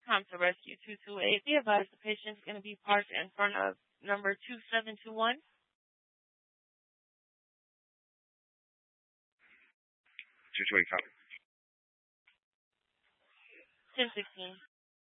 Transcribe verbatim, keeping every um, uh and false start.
Council Rescue two two eight. Be advised the patient is going to be parked in front of number two seven two one. two two eight, copy. ten sixteen.